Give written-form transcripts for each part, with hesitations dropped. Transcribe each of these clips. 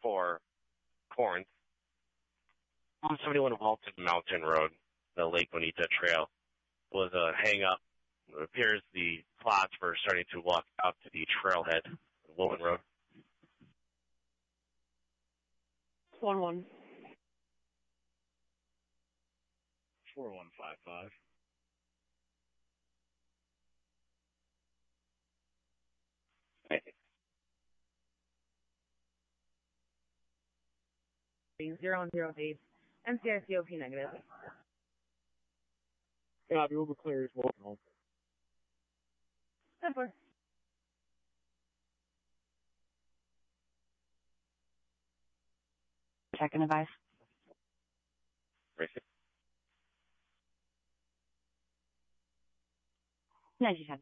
for Corinth. 71 Halted Mountain Road, the Lake Bonita Trail, was a hang-up. It appears the plots were starting to walk up to the trailhead, Woolman Road. 1-1. 4155. Right. 0-0-8. NCICOP negative. Copy, we'll be clear as well. 10-4. Checking advice. Racing. 90-10.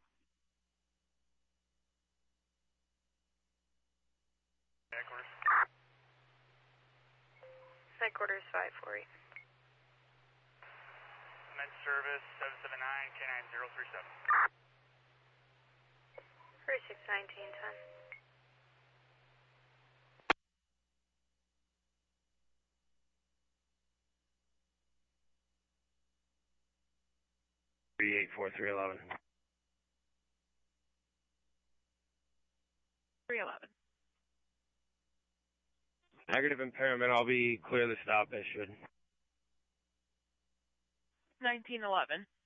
Site quarters 548. Med service 779 K9037. 361910. Three 311. 311. Negative impairment, I'll be clear the stop issued. 1911.